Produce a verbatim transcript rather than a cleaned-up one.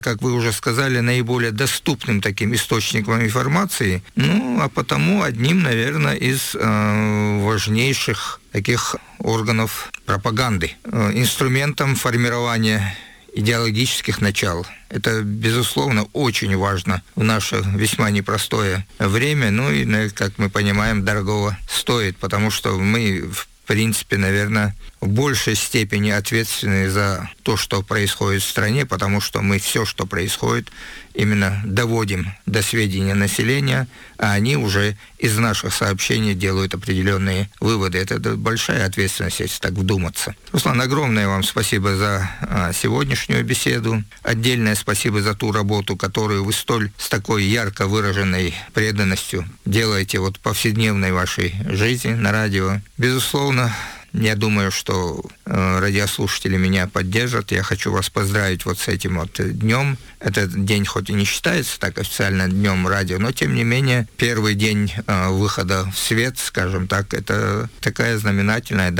как вы уже сказали, наиболее доступным таким источником информации, ну, а потому одним, наверное, из э, важнейших таких органов пропаганды, э, инструментом формирования идеологических начал. Это, безусловно, очень важно в наше весьма непростое время, ну и, как мы понимаем, дорогого стоит, потому что мы, в принципе, наверное, в большей степени ответственны за то, что происходит в стране, потому что мы все, что происходит, именно доводим до сведения населения, а они уже из наших сообщений делают определенные выводы. Это большая ответственность, если так вдуматься. Руслан, огромное вам спасибо за а, сегодняшнюю беседу. Отдельное спасибо за ту работу, которую вы столь с такой ярко выраженной преданностью делаете вот в повседневной вашей жизни на радио. Безусловно, я думаю, что э, радиослушатели меня поддержат. Я хочу вас поздравить вот с этим вот днем. Этот день хоть и не считается так официально днем радио, но тем не менее первый день э, выхода в свет, скажем так, это такая знаменательная